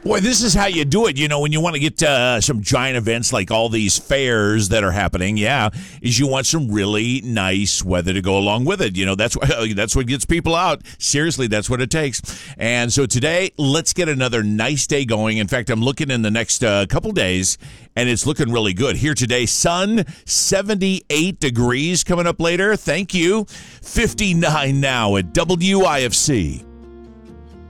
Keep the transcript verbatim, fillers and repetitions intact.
Boy, this is how you do it. You know, when you want to get uh, some giant events like all these fairs that are happening, yeah, is you want some really nice weather to go along with it. You know, that's what, that's what gets people out. Seriously, that's what it takes. And so today, let's get another nice day going. In fact, I'm looking in the next uh, couple days, and it's looking really good. Here today, sun, seventy-eight degrees coming up later. Thank you. fifty-nine now at W I F C.